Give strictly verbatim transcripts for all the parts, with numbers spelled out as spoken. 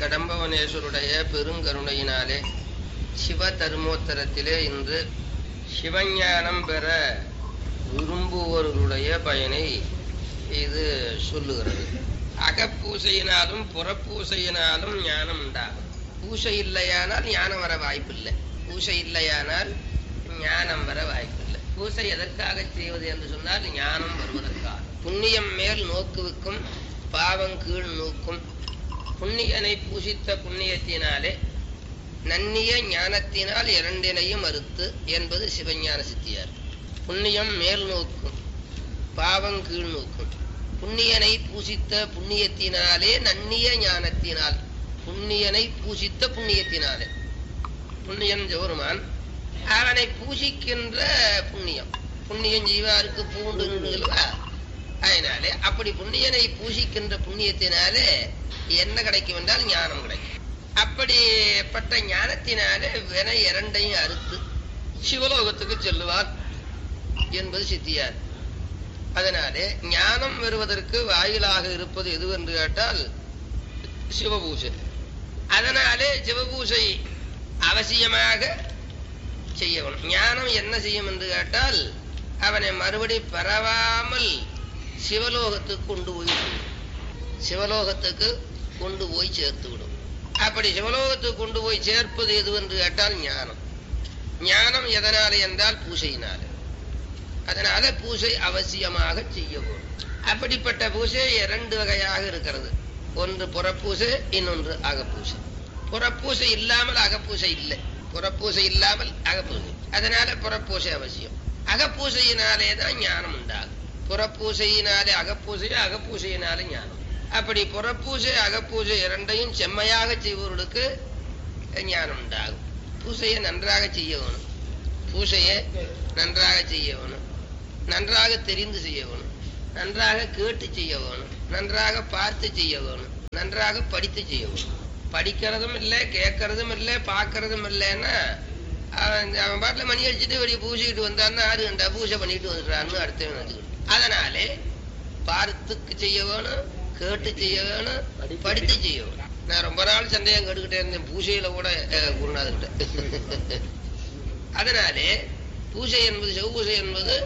கடம்பவனேஸ்வருடைய பெருங்கருணையினாலே சிவ தர்மோத்தரத்திலே இன்று சிவஞானம் பெற விரும்புவோருடைய பயனை இது சொல்லுகிறது. அகப்பூசையினாலும் புறப்பூசையினாலும் ஞானம் உண்டாகும். பூசை இல்லையானால் ஞானம் வர வாய்ப்பில்லை. பூசை இல்லையானால் ஞானம் வர வாய்ப்பில்லை. பூசை எதற்காக செய்வது என்று சொன்னால் ஞானம் வருவதற்காக. புண்ணியம் மேல் நோக்குவிக்கும், பாவம் கீழ் நோக்கும். புண்ணியனை பூசித்த புண்ணியத்தினாலே நன்னிய ஞானத்தினால் இரண்டினையும் மறுத்து என்பது சிவஞான சித்தியார். புண்ணியம் மேல் நோக்கும், பாவம் கீழ் நோக்கும். புண்ணியனை பூசித்த புண்ணியத்தினாலே நன்னிய ஞானத்தினால், புண்ணியனை பூசித்த புண்ணியத்தினாலே, புண்ணியன் ஜோருமான் அவனை பூசிக்கின்ற புண்ணியம். புண்ணியம் ஜீவாருக்கு பூண்டு நின்றுகளா, அதனாலே அப்படி புண்ணியனை பூசிக்கின்ற புண்ணியத்தினாலே என்ன கிடைக்கும் என்றால் ஞானம் கிடைக்கும். அப்படிப்பட்ட ஞானத்தினாலே வினை இரண்டையும் அறுத்து சிவலோகத்துக்கு செல்லுவார் என்பது சித்தியார். அதனாலே ஞானம் வருவதற்கு வாயிலாக இருப்பது எதுவென்று கேட்டால் சிவபூசை. அதனாலே சிவபூசை அவசியமாக செய்யணும். ஞானம் என்ன செய்யும் என்று கேட்டால் அவனை மறுபடி பரவாமல் சிவலோகத்துக்கு கொண்டு போய் சிவலோகத்துக்கு கொண்டு போய் சேர்த்து விடும். அப்படி சிவலோகத்துக்கு கொண்டு போய் சேர்ப்பது எதுவென்று கேட்டால் ஞானம். ஞானம் எதனாலே என்றால் பூசையினாலே. அதனால பூசை அவசியமாக செய்யவும். அப்படிப்பட்ட பூசை இரண்டு வகையாக இருக்கிறது. ஒன்று புறப்பூசை, இன்னொன்று அகப்பூசை. புறப்பூசை இல்லாமல் அகப்பூசை இல்லை. புறப்பூசை இல்லாமல் அகப்பூசை. அதனால புறப்பூசை அவசியம். அகப்பூசையினாலே தான் ஞானம் உண்டாகும். புறப்பூசையினாலே அகப்பூசை, அகப்பூசையினாலே ஞானம். அப்படி புறப்பூசை அகப்பூசை இரண்டையும் செம்மையாக செய்வர்களுக்கு ஞானம் உண்டாகும். பூசையை நன்றாக செய்ய வேணும். பூசையை நன்றாக செய்ய வேணும். நன்றாக தெரிந்து செய்ய வேணும். நன்றாக கேட்டு செய்ய வேணும். நன்றாக பார்த்து செய்ய வேணும். நன்றாக படித்து செய்ய வேணும். படிக்கிறதும் இல்லை, கேட்கறதும் இல்லை, பார்க்கறதும் இல்லைன்னா அவன் அவன் பாட்டில் மணி அடிச்சுட்டு வெளியே பூசிக்கிட்டு வந்தான்னா ஆறு கண்டா பூசை பண்ணிட்டு வந்துடுறான்னு அடுத்தவன் நினைச்சுக்கிட்டு. அதனாலே பார்த்துக்கு செய்ய வேணும், கேட்டு செய்ய வேணும், படித்து செய்ய வேணும். நான் ரொம்ப நாள் சந்தேகம் கேட்டுக்கிட்டே இருந்தேன் பூசையில கூட குருநாதர்கிட்ட. அதனாலே பூசை என்பது, சிவபூசை என்பது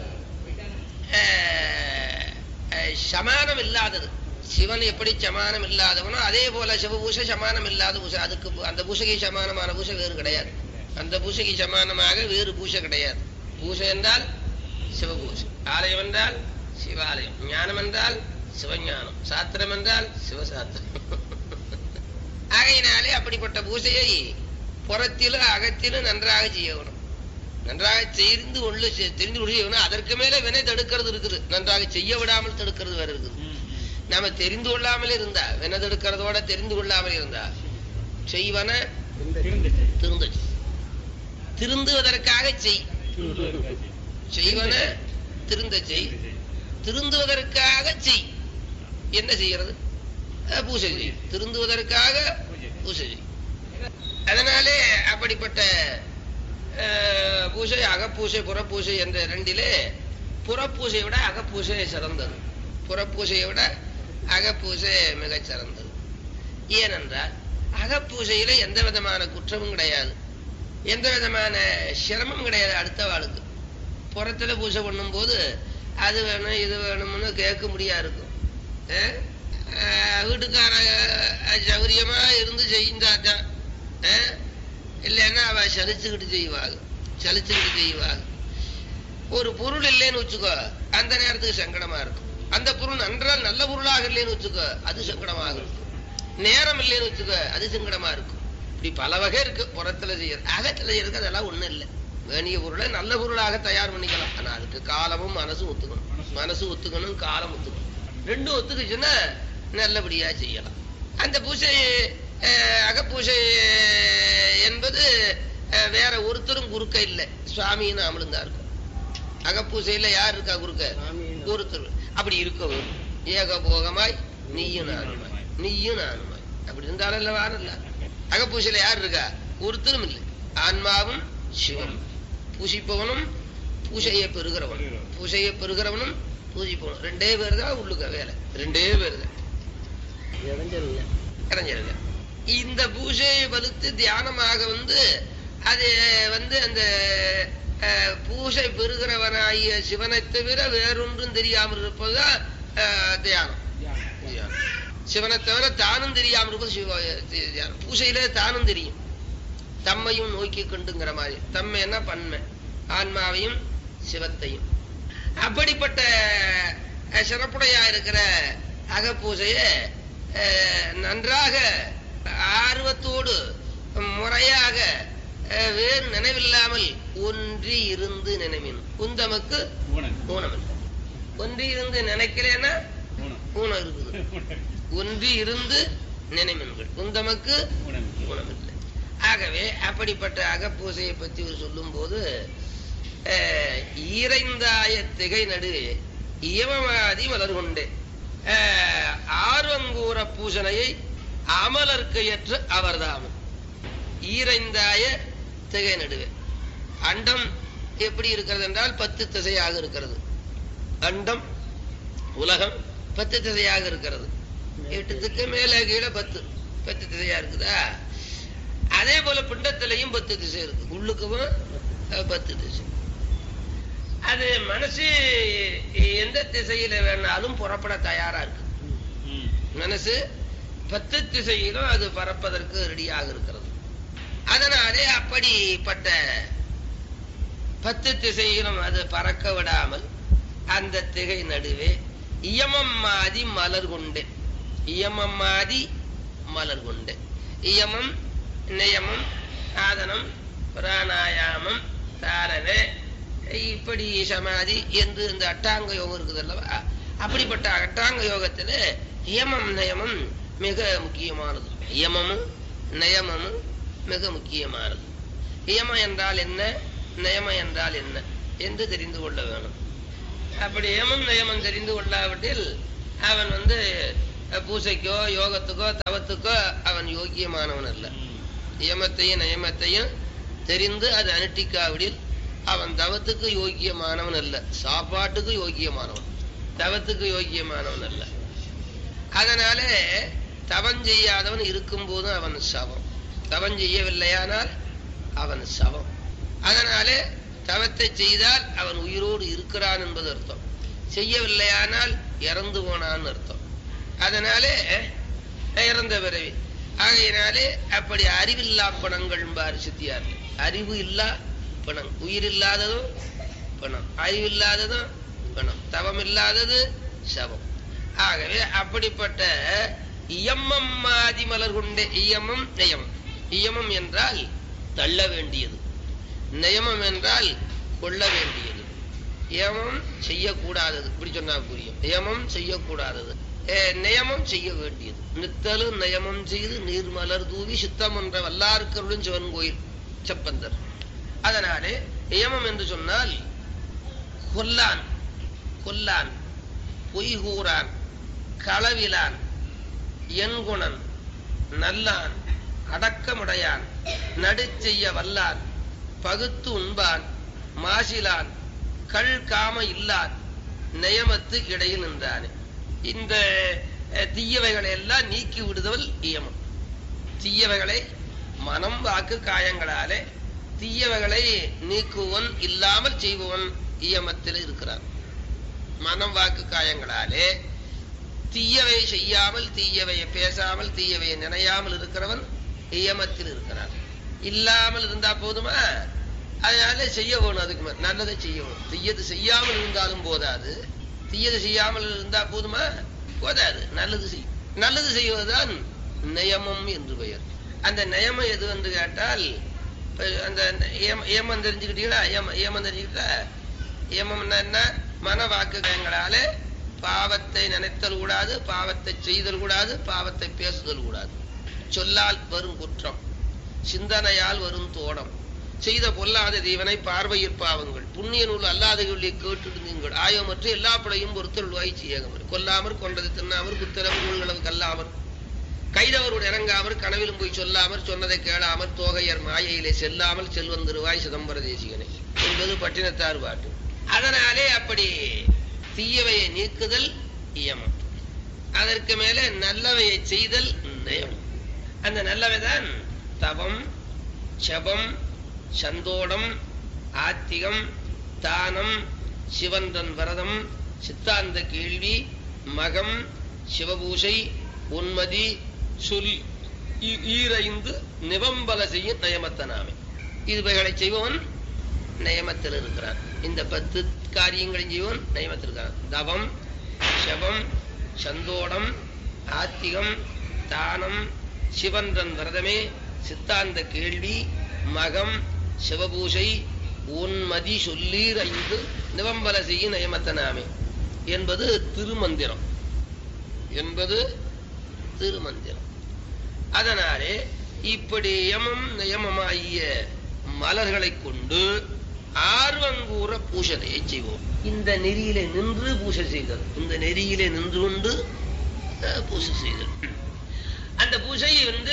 சமானம் இல்லாதது. சிவன் எப்படி சமானம் இல்லாதவனோ அதே போல சிவபூசை சமானம் இல்லாத பூசை. அதுக்கு அந்த பூசைக்கு சமானமான பூசை வேறு கிடையாது. அந்த பூசைக்கு சமானமாக வேறு பூசை கிடையாது. பூசை என்றால் சிவபூசை, ஆலயம் என்றால் சிவாலயம், ஞானம் என்றால் சிவஞானம், சாத்திரம் என்றால் சிவசாத்திரம். ஆகையினாலே அப்படிப்பட்ட பூசையை புறத்திலும் அகத்திலும் நன்றாக செய்யணும். நன்றாக தெரிந்து கொண்டு தெரிந்து கொண்டு செய்யணும். அதற்கு மேல வினை தடுக்கிறது இருக்குது. நன்றாக செய்ய விடாமல் தடுக்கிறது வேற இருக்குது. நாம தெரிந்து கொள்ளாமல் இருந்தா, வினை தடுக்கிறதோட தெரிந்து கொள்ளாமல் இருந்தா செய்வன திருந்த திருந்துவதற்காக செய். செய்வன திருந்த செய். திருந்துவதற்காக செய். என்ன செய்யறது? பூசை செய். திருந்துவதற்காக பூசை செய். அதனாலே அப்படிப்பட்ட பூசை அகப்பூசை புறப்பூசை என்ற இரண்டிலே புறப்பூசையை விட அகப்பூசை சிறந்தது. புறப்பூசையை விட அகப்பூசை மிகச் சிறந்தது. ஏனென்றால் அகப்பூசையில எந்த விதமான குற்றமும் கிடையாது, எந்த விதமான சிரமம் கிடையாது அடுத்த வாழ்க்கை. புறத்துல பூசை பண்ணும் போது அது வேணும் இது வேணும்னு கேட்க முடியா இருக்கும். வீட்டுக்கார சௌகரியமா இருந்து செய்தாதான், இல்லைன்னா அவ சலிச்சுக்கிட்டு செய்வாங்க. சலிச்சுக்கிட்டு செய்வாங்க. ஒரு பொருள் இல்லைன்னு வச்சுக்கோ, அந்த நேரத்துக்கு சங்கடமா இருக்கும். அந்த பொருள் நன்றால் நல்ல பொருளாக இல்லைன்னு வச்சுக்கோ, அது சங்கடமாக இருக்கும். நேரம் இல்லைன்னு வச்சுக்கோ, அது சங்கடமா இருக்கும். இப்படி பல வகை இருக்கு புறத்துல செய்யறது. அகத்துல செய்யறதுக்கு அதெல்லாம் ஒண்ணும் இல்லை. வேணிய பொருளை நல்ல பொருளாக தயார் பண்ணிக்கலாம். ஆனா அதுக்கு காலமும் மனசும் ஒத்துக்கணும். மனசு ஒத்துக்கணும், காலம் ஒத்துக்கணும். ரெண்டும் ஒத்துக்குச்சுன்னா நல்லபடியா செய்யலாம். அந்த பூசை அகப்பூசை என்பது வேற ஒருத்தரும் குறுக்க இல்லை, சுவாமின்னு அமலுங்க இருக்கும். அகப்பூசையில யார் இருக்கா குறுக்க? ஒருத்தர். அப்படி இருக்கவும் ஏகபோகமாய் நீயும் நானுமாய், நீயும் நானுமாய் அப்படி இருந்தாலும் இல்ல வாரம் இல்ல. அகப்பூசையில யார் இருக்கா? ஒருத்தரும் இல்லை. ஆன்மாவும் சிவம். பூசிப்பவனும் பூசையை பெறுகிறவனும், பூசையை பெறுகிறவனும் பூஜிப்பவனும் ரெண்டே பேர் தான் உள்ளுக்க வேலை. ரெண்டே பேர் தான். இடைஞ்சல் இல்லை. இந்த பூஜையை வலுத்து தியானமாக வந்து அது வந்து அந்த பூஜை பெறுகிறவனாகிய சிவனை தவிர வேறொன்றும் தெரியாமல் இருப்பதுதான் தியானம். சிவனை தவிர தானும் தெரியாமல் இருப்பது சிவ தியானம். பூஜையில தானும் தெரியும், தம்மையும் நோக்கி கொண்டுங்கிற மாதிரி. தம்மை என்ன பன்மை, ஆன்மாவையும் சிவத்தையும். அப்படிப்பட்ட சிறப்புடையா இருக்கிற அகப்பூஜைய நன்றாக ஆர்வத்தோடு முறையாக வேறு நினைவில்லாமல் ஒன்றி இருந்து நினைவின் உந்தமக்கு ஊனம். ஒன்றி இருந்து நினைக்கிறேன்னா ஊனம் இருக்குது. ஒன்றி இருந்து நினைவின்கள் உந்தமக்கு ஊனம் இல்லை. ஆகவே அப்படிப்பட்ட அகப்பூசையை பற்றி சொல்லும் போது ஈரைந்தாய திகை நடு இயமமாதி மலர் கொண்டே ஆர்வங்கூற பூசனையை அமலர்க்கு ஏற்று அவர்தாமும். ஈரைந்தாய திகை நடுவே அண்டம் எப்படி இருக்கிறது என்றால் பத்து திசையாக இருக்கிறது. அண்டம் உலகம் பத்து திசையாக இருக்கிறது. எட்டுத்துக்கு மேல கீழே பத்து பத்து திசையா இருக்குதா? அதே போல பிண்டத்திலையும் பத்து திசை இருக்கு, உள்ளுக்கும் பத்து திசை. அது மனசு எந்த திசையில வேணாலும் புறப்பட தயாரா இருக்கு. மனசு பத்து திசையிலும் அது பறப்பதற்கு ரெடியாக இருக்கிறது. அதனாலே அப்படிப்பட்ட பத்து திசையிலும் அது பறக்க விடாமல் அந்த திகை நடுவே இயமம் மாதி மலர் கொண்டே. இயமம் மாதி மலர் கொண்டே. இயமம் நியமம் ஆதனம் பிராணாயாமம் தாரணை இப்படி சமாதி என்று இந்த அட்டாங்க யோகம் இருக்குது அல்லவா? அப்படிப்பட்ட அட்டாங்க யோகத்துல இயமம் நயமம் மிக முக்கியமானது. இயமமும் நயமமும் மிக முக்கியமானது. இயமம் என்றால் என்ன, நயமம் என்றால் என்ன என்று தெரிந்து கொள்ள வேணும். அப்படி இயமம் நயமம் தெரிந்து கொள்ளாவிட்டில் அவன் வந்து பூசைக்கோ யோகத்துக்கோ தவத்துக்கோ அவன் யோக்கியமானவன் அல்ல. இயமத்தையும் நயமத்தையும் தெரிந்து அது அனுஷ்டிக்காவிடில் அவன் தவத்துக்கு யோக்கியமானவன் அல்ல, சாப்பாட்டுக்கு யோக்கியமானவன், தவத்துக்கு யோக்கியமானவன் அல்ல. அதனால தவம் செய்யாதவன் இருக்கும் போதும் அவன் சவம், தவம் செய்யவில்லையானால் அவன் சவம். அதனாலே தவத்தை செய்தால் அவன் உயிரோடு இருக்கிறான் என்பது அர்த்தம், செய்யவில்லையானால் இறந்து போனான்னு அர்த்தம். அதனாலே இறந்த பிறவி. ஆகையினாலே அப்படி அறிவில்லா பணங்கள் பாரு சித்தியார். அறிவு இல்லா பணம், உயிர் இல்லாததும் பணம், அறிவில்லாததும் பணம், தவம் இல்லாதது சவம். ஆகவே அப்படிப்பட்ட இயமம் மாதி மலர் கொண்டே. இயமம் நயமம். இயமம் என்றால் தள்ள வேண்டியது, நயமம் என்றால் கொள்ள வேண்டியது. ஏமம் செய்யக்கூடாதது, இப்படி சொன்னா புரியும். ஏமம் செய்யக்கூடாதது, நியமம் செய்ய வேண்டியது. நித்தலும் நயமம் செய்து நீர்மலர் தூவி சித்தம் என்ற வல்லார்க்கருளும் சிவன் கோயில் செப்பந்தர். அதனாலே ஏமம் என்று சொன்னால் கொல்லான், கொல்லான், பொய்கூறான், களவிலான், என்குணன், நல்லான், அடக்கமுடையான், நடு செய்ய வல்லான், பகுத்து உண்பான், மாசிலான், கள் காம இல்லான், நயமத்து இடையில் நின்றானே. இந்த தீயவைகளை எல்லாம் நீக்கி விடுதல் இயமம். தீயவைகளை மனம் வாக்கு காயங்களாலே தீயவைகளை நீக்குவன் இல்லாமல் செய்பவன் இயமத்தில் இருக்கிறான். மனம் வாக்கு காயங்களாலே தீயவை செய்யாமல், தீயவையை பேசாமல், தீயவையை நினையாமல் இருக்கிறவன் இயமத்தில் இருக்கிறான். இல்லாமல் இருந்தா போதுமா? அதனால செய்ய வேணும், அதுக்கு நல்லதை செய்ய வேணும். தீயது செய்யாமல் இருந்தாலும் போதாது, தீயது செய்யாமல் இருந்தா போதுமா? போதாது. நல்லது செய் நல்லது செய்வதுதான் நியமம் என்று பெயர். அந்த நியமம் எது என்று கேட்டால், அந்த ஏமம் தெரிஞ்சுக்கிட்டீங்களா? ஏமம் தெரிஞ்சுக்கிட்டா ஏமம் என்ன? மன வாக்குகளாலே பாவத்தை நினைத்தல் கூடாது, பாவத்தை செய்தல் கூடாது, பாவத்தை பேசுதல் கூடாது. சொல்லால் வரும் குற்றம், சிந்தனையால் வரும் தோடம், செய்த பொல்லாத தீவனை பார்வையிற் பாவங்கள், புண்ணிய நூல் அல்லாதவர்களை கேட்டுடுங்கள், ஆயமற்ற எல்லா பிழையும் பொறுத்தல் வாய்ச்சி ஏகமர், கொல்லாமற் கொண்டது தின்னாமற் குத்தரவு நூல்களவு கல்லாமற், கைதவரோடு இறங்காமற் கனவிலும் போய் சொல்லாமற் சொன்னதை கேளாமற் தோகையர் மாயையிலே செல்லாமல் செல்வந்திருவாய் சிதம்பர தேசிகனை என்பது பட்டினத்தார் பாட்டு. அதனாலே அப்படி தீயவையை நீக்குதல் இயமம், அதற்கு மேலே நல்லவையை செய்தல் நயம். அந்த நல்லவைதான் தவம், செபம், சந்தோடம், ஆத்திகம், தானம், சிவந்தன் விரதம், சித்தாந்த கேள்வி, மகம், சிவபூஷை, உன்மதி, சொல் ஈரைந்து நிவம்பல செய்யும் நயமத்தனாமே. இதுவைகளை செய்பவன் நயமத்தில் இருக்கிறான். இந்த பத்து காரியங்களையும் செய்வன் நயமத்தில் இருக்கிறான். தவம், செபம், சந்தோடம், ஆத்திகம், தானம், சிவந்தன் விரதமே, சித்தாந்த கேள்வி, மகம், சிவபூஷை, உன்மதி சொல்லீர் ஐந்து நிவம்பல செய்யும் நயமத்தனாமே என்பது திருமந்திரம் என்பது திருமந்திரம். அதனாலே இப்படி யமம் நியமமாகிய மலர்களை கொண்டு ஆர்வங்கூற பூஷனையை செய்வோம். இந்த நெறியிலே நின்று பூசை செய்தல், இந்த நெறியிலே நின்று கொண்டு பூசை செய்தல். அந்த பூசை வந்து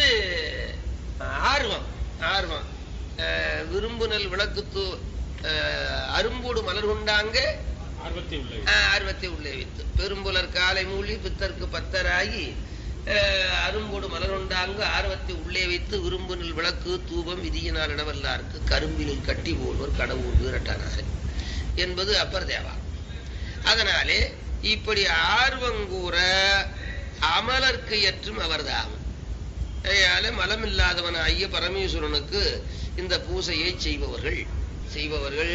ஆர்வம் ஆர்வம் விரும்புனல் விளக்குத்து அரும்போடு மலர் கொண்டாங்க ஆர்வத்தை உள்ளே வைத்து பெரும்புலர் காலை மூலி பித்தற்கு பத்தராகி அரும்போடு மலர் கொண்டாங்க ஆர்வத்தை உள்ளே வைத்து விரும்புனல் விளக்கு தூபம் விதியினால் இடவல்லாருக்கு கரும்பிலில் கட்டி போல்வர் கடவுள் வீரட்டானாக என்பது அப்பர் தேவா. அதனாலே இப்படி ஆர்வங்கூற அமலர்க்கு ஏற்றும் அவர்தாகும். மலம் இல்லாதவன் ஐய பரமேஸ்வரனுக்கு இந்த பூசையை செய்பவர்கள் செய்பவர்கள்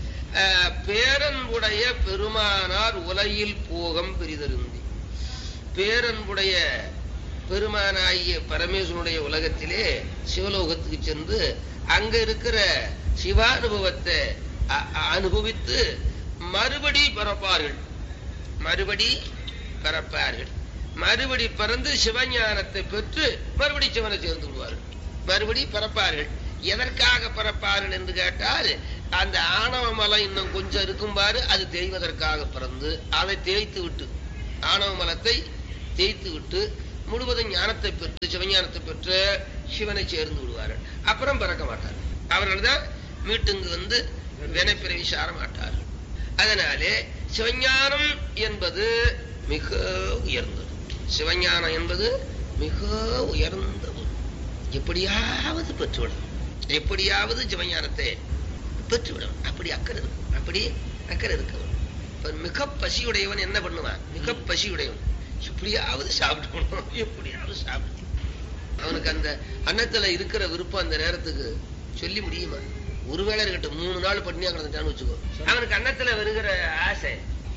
பேரன்புடைய பெருமானார் உலகில் போகம் பெரிதருந்தி. பேரன்புடைய பெருமானாகிய பரமேஸ்வரனுடைய உலகத்திலே சிவலோகத்துக்கு சென்று அங்க இருக்கிற சிவானுபவத்தை அனுபவித்து மறுபடி பிறப்பார்கள் மறுபடி பிறப்பார்கள் மறுபடி பிறந்து சிவஞானத்தை பெற்று மறுபடி சிவனை சேர்ந்து விடுவார்கள். மறுபடி பிறப்பார்கள். எதற்காக பிறப்பார்கள் என்று கேட்டால் அந்த ஆணவ மலம் இன்னும் கொஞ்சம் இருக்கும்பாரு, அது தேய்வதற்காக பிறந்து அதை தேய்த்து விட்டு ஆணவ மலத்தை தேய்த்து விட்டு முழுவதும் ஞானத்தை பெற்று சிவஞானத்தை பெற்று சிவனை சேர்ந்து விடுவார்கள். அப்புறம் பிறக்க மாட்டார்கள். அவர்கள் தான் மீட்டுங்கு வந்து வினைப்பிறவி சார மாட்டார்கள். அதனாலே சிவஞானம் என்பது மிக உயர்ந்தது. சிவஞானம் என்பது மிக உயர்ந்தது. எப்படியாவது பெற்றுவிடும், எப்படியாவது சிவஞானத்தை பெற்றுவிடும். அப்படி அக்கறை இருக்கும், அப்படி அக்கறை இருக்கவன். மிக பசியுடையவன் என்ன பண்ணுவான்? மிக பசியுடையவன் எப்படியாவது சாப்பிடணும், எப்படியாவது சாப்பிடு. அவனுக்கு அந்த அன்னத்துல இருக்கிற விருப்பம் அந்த நேரத்துக்கு சொல்லி முடியுமா? ஒருவேளை இருக்கட்டும், மூணு நாள் பட்டினியா கிடந்துட்டான்னு வச்சுக்கோ, அவனுக்கு அன்னத்துல வருகிற ஆசை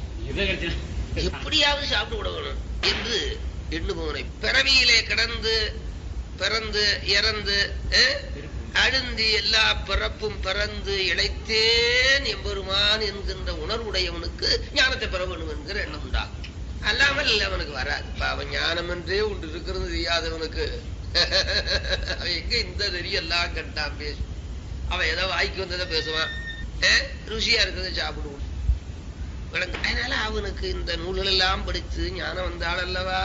எப்படியாவது சாப்பிட்டு விடணும் என்று எண்ணுபவனை பிறவியிலே கிடந்து பிறந்து இறந்து அழுந்தி எல்லா பிறப்பும் பிறந்து இழைத்தேன் எம்பெருமான் என்கின்ற உணர்வுடையவனுக்கு ஞானத்தை பெற வேண்டும் என்கிற எண்ணம் உண்டாகும். அல்லாமல் அவனுக்கு வராது. அவன் ஞானம் என்றே ஒன்று இருக்கிறது தெரியாதவனுக்கு அவன் எங்க இந்த தெரியெல்லாம் கண்டான் பேசு. அவன் ஏதோ வாய்க்கு வந்ததை பேசுவான், ருசியா இருக்கிறத சாப்பிடுவான். அதனால அவனுக்கு இந்த நூல்கள் எல்லாம் படித்து ஞானம் வந்தாள் அல்லவா,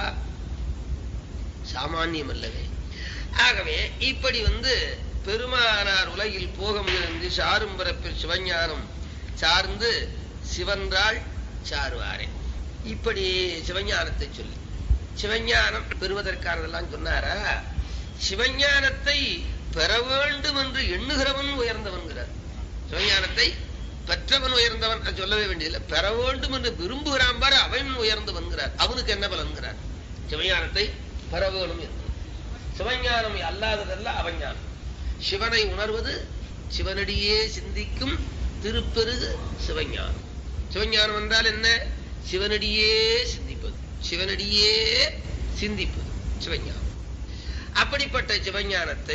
சாமானியம் அல்லவே. ஆகவே இப்படி வந்து பெருமானார் உலகில் போகம் இருந்து சாரும் பிறப்பில் சிவஞானம் சார்ந்து சிவன்றாள் சாருவாரே. இப்படி சிவஞானத்தை சொல்லி சிவஞானம் பெறுவதற்கானதெல்லாம் சொன்னாரா? சிவஞானத்தை பெற வேண்டும் என்று எண்ணுகிறவன் உயர்ந்தவன்கிறார். சிவஞானத்தை பெற்றவன் உயர்ந்தவன் சொல்லவே வேண்டியதில்லை. பெற வேண்டும் என்று விரும்புகிறான் பாரு, அவன் உயர்ந்தவன்கிறார். அவனுக்கு என்ன பலன்கிறார்? சிவஞானத்தை பெற வேணும் என்று. சிவஞானம் அல்லாததல்ல அவஞானம். சிவனை உணர்வது, சிவனடியே சிந்திக்கும் திருப்பெருகு சிவஞானம். சிவஞானம் என்றால் என்ன? சிவனடியே சிந்திப்பது, சிவனடியே சிந்திப்பது சிவஞானம். அப்படிப்பட்ட சிவஞானத்தை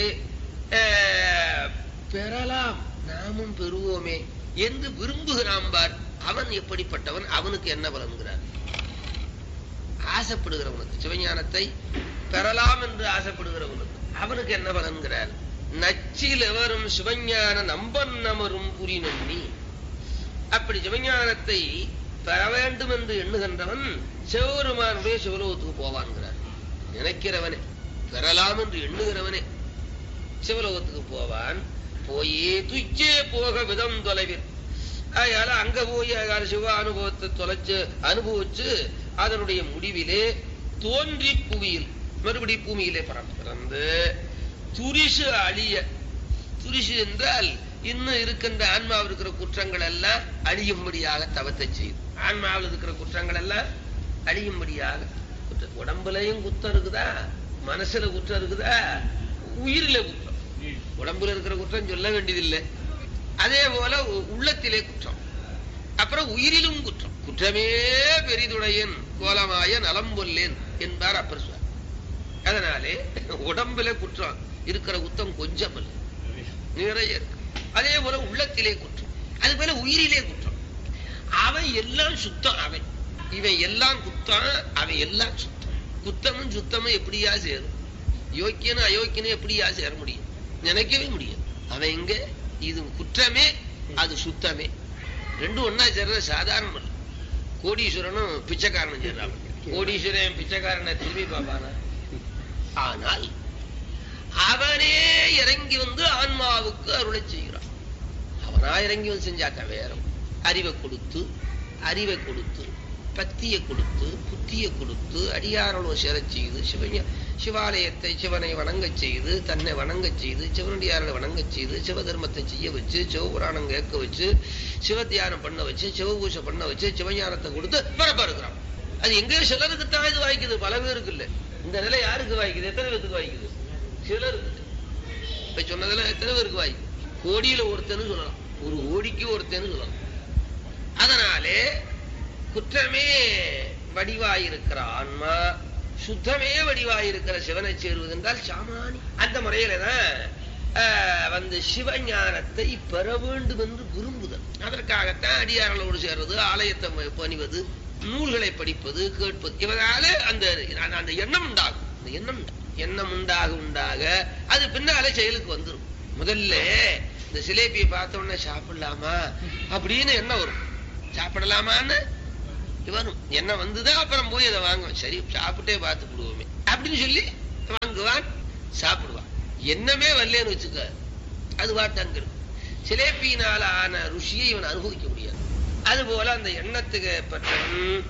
பெறலாம், நாமும் பெறுவோமே என்று விரும்புகிறான் பார். அவன் எப்படிப்பட்டவன்? அவனுக்கு என்ன பலன்கிறார்? ஆசைப்படுகிறவனுக்கு, சிவஞானத்தை பெறலாம் என்று ஆசைப்படுகிறவனுக்கு அவனுக்கு என்ன பலன்கிறார்? நச்சில் எவரும் சிவஞான நம்பன் நமரும் புரி நன்னி. அப்படி சிவஞானத்தை பெற வேண்டும் என்று எண்ணுகின்றவன் சிவபெருமானுடைய சிவலோகத்துக்கு போவான்கிறார். நினைக்கிறவனே, பெறலாம் என்று எண்ணுகிறவனே சிவலோகத்துக்கு போவான். போயே துச்சே போக விதம் தொலைவில். அதனால அங்க போய் சிவ அனுபவத்தை தொலைச்சு அனுபவிச்சு அதனுடைய முடிவிலே தோன்றி புவியில் மறுபடி பூமியிலே பிறந்து துரிசு அழிய, துரிசு என்றால் இன்னும் இருக்கின்ற ஆன்மாவில் இருக்கிற குற்றங்கள் எல்லாம் அழியும்படியாக தவத்தை செய்யுது. ஆன்மாவில் இருக்கிற குற்றங்கள் எல்லாம் அழியும்படியாக. உடம்புலையும் குற்றம் இருக்குதா, மனசுல குற்றம் இருக்குதா, உயிரில குற்றம். உடம்புல இருக்கிற குற்றம் சொல்ல வேண்டியதில்லை. அதே போல உள்ளத்திலே குற்றம், அப்புறம் உயிரிலும் குற்றம். குற்றமே பெரிதுடையன் கோலமாய நலம் கொல்லேன் என்பார் அப்பர் சுவாமி. அதனாலே உடம்புல குற்றம் இருக்கிற குற்றம் கொஞ்சம் இல்லை, நிறைய இருக்கு. அதே போல உள்ளத்திலே குற்றம், அது போல உயிரிலே குற்றம். அவன் எல்லாம் சுத்தம், அவன் இவன் எல்லாம் குத்தம், அவன் எல்லாம் சுத்தம். குத்தமும் சுத்தமும் எப்படியா சேரும்? யோக்கியனும் அயோக்கியனும் எப்படியா சேர முடியும்? நினைக்கவே முடியும். அவன் எங்க இது குற்றமே, அது சுத்தமே, ரெண்டும் ஒன்னா சேர்றது சாதாரணம் இல்லை. கோடீஸ்வரனும் பிச்சைக்காரனும் சேர்றான். கோடீஸ்வரன் பிச்சைக்காரனை திரும்பி பார்ப்பானா? ஆனால் அவனே இறங்கி வந்து ஆன்மாவுக்கு அருளை செய்கிறான். அவனா இறங்கி வந்து செஞ்சாக்க வேற. அறிவை கொடுத்து, அறிவை கொடுத்து, பத்தியை கொடுத்து, புத்தியை கொடுத்து, அடியாரோட சேர செய்து, சிவ சிவாலயத்தை சிவனை வணங்க செய்து, தன்னை வணங்க செய்து, சிவனடியாரை வணங்க செய்து, சிவதர்மத்தை செய்ய வச்சு, சிவபுராணம் கேட்க வச்சு, சிவத்தியானம் பண்ண வச்சு, சிவபூஷை பண்ண வச்சு, சிவஞானத்தை கொடுத்து பரப்ப இருக்கிறான். அது எங்க சிலருக்கு தான் இது வாய்க்குது, பல பேருக்கு இல்லை. இந்த நிலை யாருக்கு வாய்க்குது? எத்தனை பேருக்கு வாய்க்குது? சிலருக்கு. இப்ப சொன்னதுல எத்தனை பேருக்கு வாய்க்குது? கோடியில ஒருத்தன்னு சொல்லலாம், ஒரு கோடிக்கு ஒருத்தன்னு சொல்லலாம். அதனாலே குற்றமே வடிவாயிருக்கிற ஆன்மா, சுத்தமே வடிவாயிருக்கிற சிவனை சேருவது என்றால் சாமானி. அந்த முறையிலதான் வந்து சிவஞானத்தை பெற வேண்டும் என்று விரும்புதல். அதற்காகத்தான் அடியார்களோடு சேர்றது, ஆலயத்தை பணிவது, நூல்களை படிப்பது, கேட்பது. இவரால அந்த அந்த எண்ணம் உண்டாகும். அந்த எண்ணம் எண்ணம் உண்டாக உண்டாக அது பின்னாலே செயலுக்கு வந்துடும். முதல்ல இந்த சிலேபியை பார்த்த உடனே சாப்பிடலாமா அப்படின்னு எண்ணம் வரும். சாப்பிடலாமான்னு வரும். என்ன வந்துதான் அப்புறம் போய் அதை வாங்குவேன். சரி சாப்பிட்டே பார்த்து விடுவோமே அப்படின்னு சொல்லி வாங்குவான், சாப்பிடுவான். என்னமே வரலன்னு வச்சுக்க, அது வாட்டு அங்க இருக்கும். சிலேப்பியினால ஆன ருசியை இவன் அனுபவிக்க முடியாது. அதுபோல அந்த எண்ணத்துக்கு பற்றவன்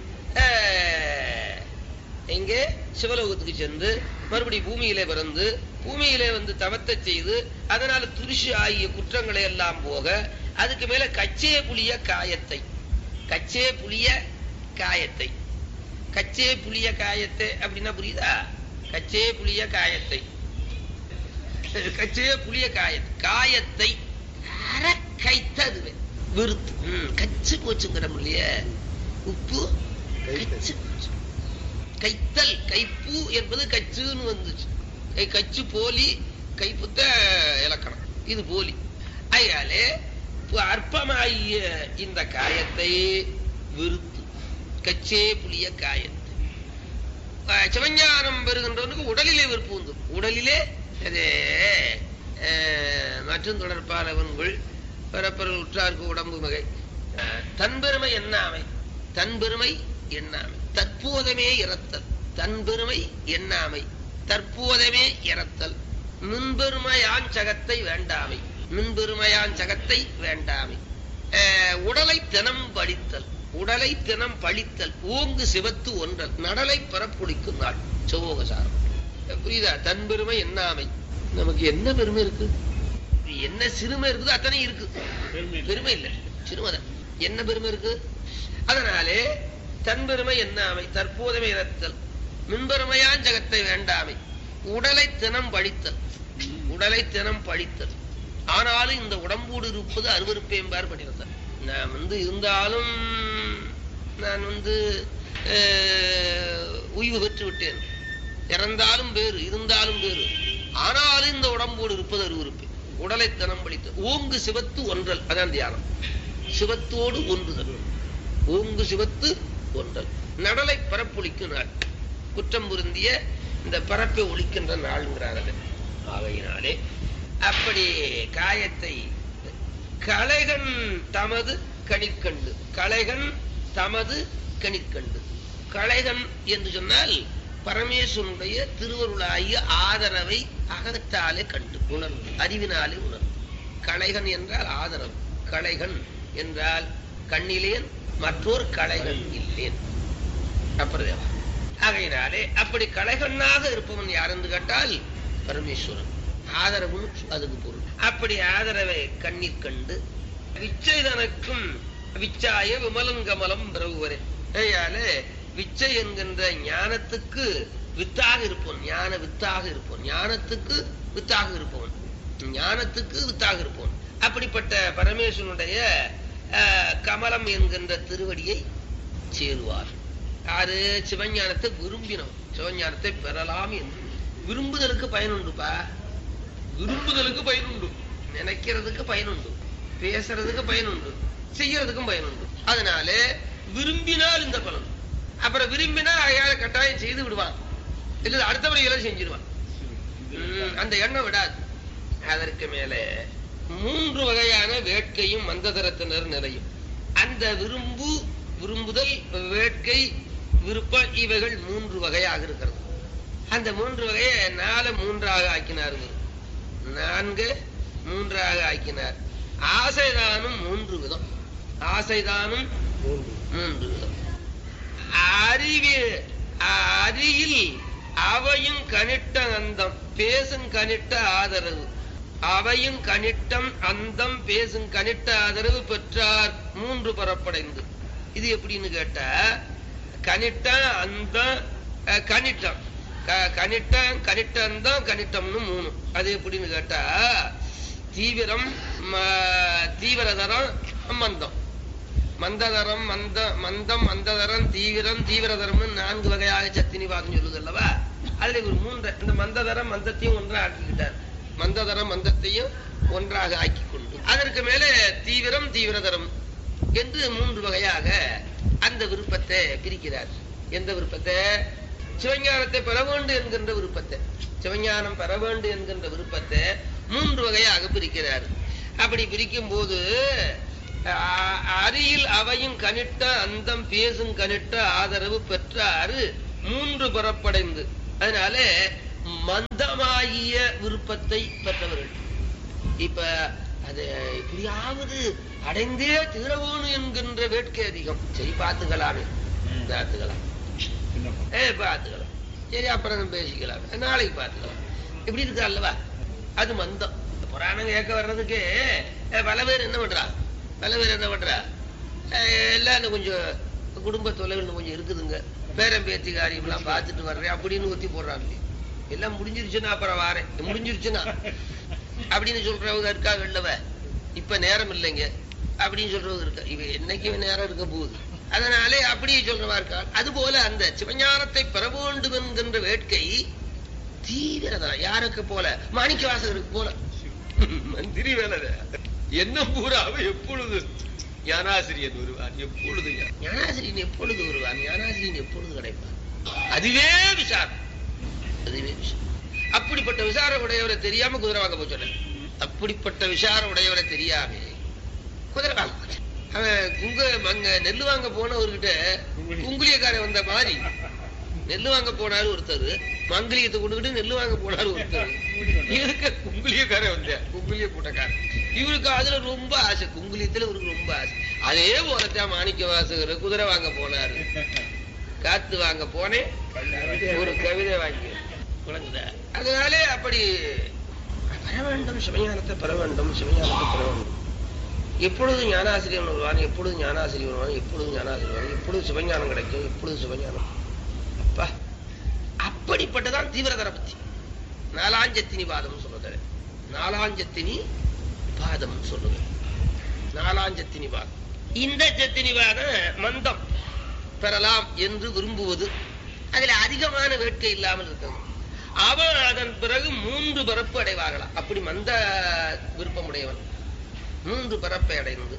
எங்கே சிவலோகத்துக்கு சென்று மறுபடி பூமியிலே பிறந்து, பூமியிலே வந்து தவத்தை செய்து, அதனால துரிசு ஆகிய குற்றங்களை எல்லாம் போக, அதுக்கு மேல கச்சே புளிய காயத்தை, கச்சே புளிய காயத்தை, கச்சே புளிய காயத்தை அப்படின்னா புரியுதா? கச்சே புளிய காயத்தை, கச்சே புளிய காயத்தை, காயத்தை அற கைத்ததுவே விருத்து. கச்சு போச்சுங்கிற இல்லையே, உப்பு கச்சு போச்சு. கைத்தல், கைப்பு என்பது கச்சுன்னு வந்துச்சு. கை கச்சு போலி, கைப்புத்த இலக்கணம், இது போலி. அதனாலே அற்பமாகிய இந்த காயத்தை விருத்து, கச்சே புளிய காயத்தை. சிவஞானம் பெறுகின்றவனுக்கு உடலிலே வெறுப்பு வந்து, உடலிலே அதே மற்றும் தொடர்பாளவன்கள் பிறப்பர்கள் உற்றார்க்கு உடம்பு மிகை. தன்பெருமை எண்ணாமை, தன்பெருமை எண்ணாமை, தற்போதமே இறத்தல், தன்பெருமை எண்ணாமை, தற்போதமே இறத்தல், மின்பெருமையான் சகத்தை வேண்டாமை, மின்பெருமையான் சகத்தை வேண்டாமை, உடலை தினம் படித்தல், உடலை தினம் பழித்தல், ஓங்கு சிவத்து ஒன்றல், நடலை பரப்புடிக்கும் நாள். சிவோகசாரம் புரியுதா? தன்பெருமை எண்ணாமை. நமக்கு என்ன பெருமை இருக்கு? என்ன சிறுமை இருக்குது அத்தனை இருக்கு, பெருமை இல்லை, சிறுமைதான். என்ன பெருமை இருக்கு? அதனாலே தன்பெருமை எண்ணாமை, தற்போதமே இறத்தல், மின்பெருமையான் ஜகத்தை வேண்டாமை, உடலை தினம் பழித்தல், உடலை தினம் பழித்தல். ஆனாலும் இந்த உடம்போடு இருப்பது அருவருப்பேம்பார் பண்ணியிருந்தார். நான் வந்து இருந்தாலும் நான் வந்து உய்வு பெற்று விட்டேன், இறந்தாலும் பேரு, இருந்தாலும் பேரு, ஆனாலும் இந்த உடம்போடு இருப்பது அருவருப்பேன். உடலை தினம் பழித்தல், ஓங்கு சிவத்து ஒன்றல், அதான் தியானம். சிவத்தோடு ஒன்றுதல், ஓங்கு சிவத்து ஒன்றல், நடலை பரப்பொழிக்கும் நாள், குற்றம் பொருந்திய இந்த பரப்பை ஒழிக்கின்ற நாள்ங்கிறார்கள். ஆகையினாலே அப்படி காயத்தை கலைகன் தமது கணிற்கண்டு, கலைகன் தமது கணிற்கண்டு. கலைகன் என்று சொன்னால் பரமேஸ்வரனுடைய திருவருளாகிய ஆதரவை அகத்தாலே கண்டு உணர்வு, அறிவினாலே உணர்வு. கலைகன் என்றால் ஆதரவு, கலைகன் என்றால் கண்ணிலேன் மற்றொரு கலைகன் இல்லேன். அப்புறம் ஆகையினாலே அப்படி கலைகண்ணாக இருப்பவன் யார் என்று கேட்டால் பரமேஸ்வரன். ஆதரவுன்னு அதுக்கு பொருள். அப்படி ஆதரவை கண்ணீர் கண்டு விச்சை தனக்கும் விச்சாய விமலங்கமலம் பிரபுவரே. ஏயாலே விச்சை என்கின்ற ஞானத்துக்கு வித்தாக இருப்பவன், ஞான வித்தாக இருப்பவன், ஞானத்துக்கு வித்தாக இருப்பவன், ஞானத்துக்கு வித்தாக இருப்பவன். அப்படிப்பட்ட பரமேஸ்வரனுடைய கமலம் என்கின்ற திருவடியை சேருவார். யாரு? சிவஞானத்தை விரும்பினோம், சிவஞானத்தை பெறலாம் என்று. விரும்புதலுக்கு பயனுண்டுப்பா, விரும்புதலுக்கு பயனுண்டு, நினைக்கிறதுக்கு பயனுண்டு, பேசுறதுக்கு பயனுண்டு, செய்யறதுக்கும் பயனுண்டு. அதனால விரும்பினால் இந்த பலன். அப்புறம் விரும்பினா அயால கட்டாயம் செய்து விடுவான், இல்ல அடுத்த முறையில செஞ்சிருவான். அந்த எண்ணம் விடாது. அதற்கு மேலே மூன்று வகையான வேட்கையும் மந்ததரத்தினர் நிலையும். அந்த விரும்பு, விரும்புதல், வேட்கை, விருப்பம் இவைகள் மூன்று வகையாக இருக்கிறது. அந்த மூன்று வகையை நாலு மூன்றாக ஆக்கினார். நான்கு மூன்றாக ஆக்கினார். ஆசைதானும் மூன்று விதம், ஆசைதானும் மூன்று விதம். அறிவு அறியில் அவையும் கனிட்ட அந்தம் பேசும் கனிட்ட ஆதரவு, அவையும் கனிட்டம் அந்தம் பேசும் கனிட்ட ஆதரவு பெற்றார் மூன்று பரப்படைந்து. இது எப்படின்னு கேட்டா, கனிட்ட அந்த கனிட்டம், கனிட்டம் கனிட்ட அந்தம் கனிட்டம்னு மூணு. அது எப்படின்னு கேட்டா, தீவிரம் தீவிரதரம் மந்தம், மந்ததரம் மந்த மந்தம் மந்ததரம் தீவிரம் தீவிரதரம்னு நான்கு வகையாக சத்தினிவாதம் சொல்லுது அல்லவா. அதுல ஒரு மூன்று, இந்த மந்ததரம் மந்தத்தையும் ஒன்றாக ஆக்கிக்கிட்டார். மந்ததரம் மந்தத்தையும் ஒன்றாக ஆக்கி கொண்டு அதற்கு மேலே தீவிரம் தீவிரதரம் என்று மூன்று வகையாக அந்த விருப்பத்தை பிரிக்கிறார். எந்த விருப்பத்தை? சிவஞானத்தை பெற வேண்டும் என்கின்ற விருப்பத்தை, சிவஞானம் பெற வேண்டும் என்கின்ற விருப்பத்தை மூன்று வகையாக பிரிக்கிறார். அப்படி பிரிக்கும் போது அரியில் அவையும் கனிட்ட அந்தம் பேசும் கனிட்ட ஆதரவு பெற்றாறு மூன்று புறப்படைந்து. அதனால மந்தமாகிய விருப்பத்தை பெற்றவர்கள். இப்ப அது இப்படியாவது அடைந்தே தீரவோனு என்கின்ற வேட்கை அதிகம். சரி பார்த்துக்கலாமே, பார்த்துக்கலாம், ஏ பார்த்துக்கலாம், சரி அப்புறம் பேசிக்கலாம், நாளைக்கு பார்த்துக்கலாம், இப்படி இருக்கா அல்லவா. அது மந்தம். புராணம் கேட்க வர்றதுக்கு பல பேர் என்ன பண்றா, பல பேர் என்ன பண்றா, எல்லாம் கொஞ்சம் குடும்ப தொலைவில் கொஞ்சம் இருக்குதுங்க, பேரம் பேத்தி காரியம் எல்லாம் பார்த்துட்டு வர்றேன் அப்படின்னு ஒத்தி போடுறாங்க. எல்லாம் முடிஞ்சிருச்சுன்னா அப்புறம் வாரேன், முடிஞ்சிருச்சுன்னா அப்படின்னு சொல்றவங்க இருக்காங்க இல்லவ. இப்ப நேரம் இல்லைங்க அப்படின்னு சொல்றவங்க இருக்கா. இவ என்னைக்கு நேரம் இருக்க போகுது, அதனாலே அப்படி சொல்றவா இருக்கா. அது போல அந்த சிவஞானத்தை பெற வேண்டும் என்கின்ற வேட்கை தீவிரதான். யாருக்கு போல? மாணிக்க வாசகருக்கு போல. மந்திரி வேலை என்ன பூராவ எப்பொழுது ஞானாசிரியன் வருவான், எப்பொழுது ஞானாசிரியன் எப்பொழுது வருவான், ஞானாசிரியன் எப்பொழுது கிடைப்பான். அதுவே விசாரம், அதுவே விசாரம். அப்படிப்பட்ட விசார உடையவரை தெரியாம குதிரை வாங்க போச்சு. அப்படிப்பட்ட விசார உடையவரை தெரியாம குதிரை வாங்க போச்சு. அவன் குங்க அங்க நெல்லு வாங்க போனவர்கிட்ட குங்குலியக்காரன் வந்த மாதிரி நெல்லு வாங்க போனாரு ஒருத்தர், மங்கிலியத்தை கொண்டுகிட்டு நெல்லு வாங்க போனாரு ஒருத்தர். இருக்க குங்குலியக்காரன் வந்த குங்குலிய கூட்டக்காரன். இவருக்கு அதுல ரொம்ப ஆசை, குங்குலியத்துல இவருக்கு ரொம்ப ஆசை. அதே போலத்தான் மாணிக்க வாசகர் குதிரை வாங்க போனாரு. காத்து வாங்க போனேன், ஒரு கவிதை வாங்கி குழந்தை. அதனாலே அப்படி பெற வேண்டும், சிவஞானத்தை பெற வேண்டும், சிவஞானத்தை பெற வேண்டும். எப்பொழுது ஞானாசிரியன் வருவான், எப்பொழுது ஞானாசிரியர் வருவான், எப்பொழுது ஞானாசிரியர் வருவான், எப்பொழுது சிவஞானம் கிடைக்கும், எப்பொழுது சிவஞானம். அப்பா அப்படிப்பட்டதான் தீவிரதர பத்தி. நாலாஞ்சத்தினி பாதம் சொல்றது, நாலாஞ்சத்தினி பாதம் சொல்றது, நாலாஞ்சத்தினி பாதம். இந்த ஜத்தினி பாதம் மந்தம் பெறலாம் என்று விரும்புவது, அதுல அதிகமான வேட்கை இல்லாமல் இருக்கிறது. அவன் அதன் பிறகு மூன்று பரப்பு அடைவார்களாம். அப்படி மந்த விருப்பமுடையவன் மூன்று பரப்பை அடைந்து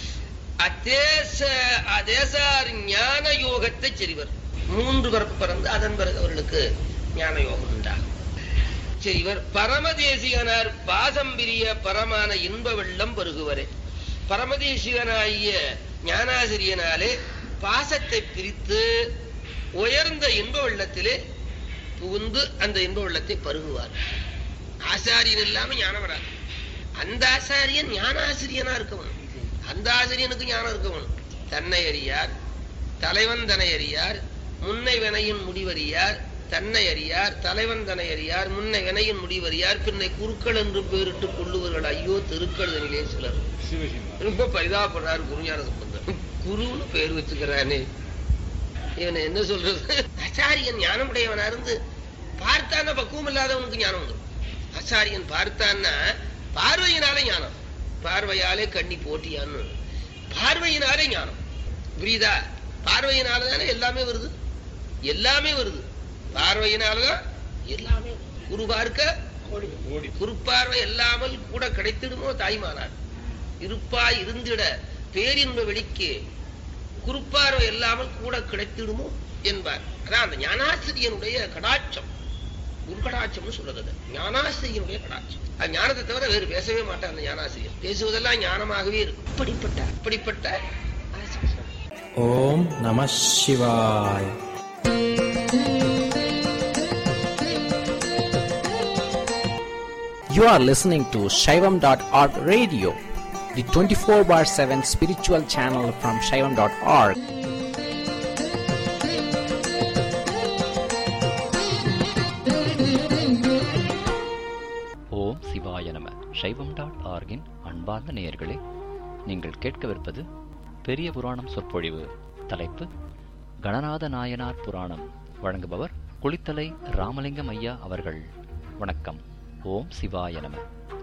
அதேச அதேசார் ஞான யோகத்தை செறிவர். மூன்று பரப்பு பிறந்து அதன் பிறகு அவர்களுக்கு ஞான யோகம் உண்டாகும். செறிவர் பரமதேசிகனார் பாசம்பிரிய பரமான இன்ப வெள்ளம் பருகுவரே. பரமதேசிகனாகிய ஞானாசிரியனாலே பாசத்தை பிரித்து உயர்ந்த இன்ப வெள்ளத்திலே புகுந்து அந்த இன்ப வெள்ளத்தை பருகுவார். ஆசாரியன் இல்லாம ஞானம் வராது. அந்த ஆசாரியன் ஞானாசிரியனா இருக்கவன், அந்த ஆசிரியனுக்கு ஞானம் இருக்கவன். தன்னை அறியார், தலைவன் தன்னை அறியார், முன்னை வினையின் முடிவறியார், தன்னை அறியார், தலைவன் தன்னை அறியார், முன்னை வினையின் முடிவறியார், பின்னை குருக்கள் என்று பேரிட்டு கொள்ளுவர்கள். ஐயோ திருக்கழுதனிலே சிலர். ரொம்ப பரிதாபப்படுறாரு குருஞான சம்பந்தர். குருன்னு பேர் வச்சுக்கிறானே, இவனை என்ன சொல்றது? ஆச்சாரியன் ஞானமுடையவனா இருந்து பார்த்தான்னா பக்குவம் இல்லாதவனுக்கு ஞானம் வந்துடும். ஆச்சாரியன் பார்த்தான்னா பார்வையினாலே ஞானம். பார்வையாலே கண்ணி போட்டியான்னு, பார்வையினாலே ஞானம். புரியுதா? பார்வையினாலதானே எல்லாமே வருது, எல்லாமே வருது. பார்வையினாலதான் எல்லாமே. குரு பார்க்க குறுப்பார்வை எல்லாமல் கூட கிடைத்திடுமோ தாய்மானார். இருப்பாய் இருந்திட பேரின்ப வெளிக்கு குறுப்பார்வை எல்லாமல் கூட கிடைத்திடுமோ என்பார். அதான் அந்த ஞானாசிரியனுடைய கடாட்சம், குரு கடாட்சம்னு சொல்றது. ஞானாசிரியனுடைய கடாட்சம். அது ஞானத்தை தவிர வேறு பேசவே மாட்டார் அந்த ஞானாசிரியர். பேசுவதெல்லாம் ஞானமாகவே இருக்கும். அப்படிப்பட்ட அப்படிப்பட்ட ஓம் நம சிவாய. You are listening to Shaivam dot org radio, the twenty-four bar seven spiritual channel from Shaivam dot org. ஓம் சிவாய நம. சைவம் டாட் ஆர்கின் அன்பார்ந்த நேயர்களே, நீங்கள் கேட்கவிருப்பது பெரிய புராணம் சொற்பொழிவு. தலைப்பு கணநாத நாயனார் புராணம். வழங்குபவர் குளித்தலை ராமலிங்கம் ஐயா அவர்கள். வணக்கம். ஓம் சிவாய நம.